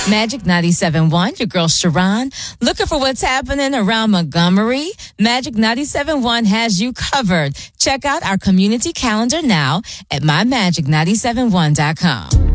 Magic 97.1, your girl Sharon. Looking for what's happening around Montgomery? Magic 97.1 has you covered. Check out our community calendar now at mymagic971.com.